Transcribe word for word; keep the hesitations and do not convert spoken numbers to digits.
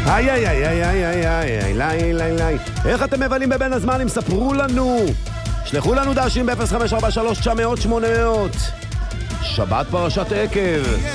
היי היי היי היי היי היי היי היי היי איך אתם מבלים בבין הזמנים? ספרו לנו, שלחו לנו דשים ב-אפס חמש ארבע שלוש תשע מאות שמונה מאות. שבת פרשת עקב.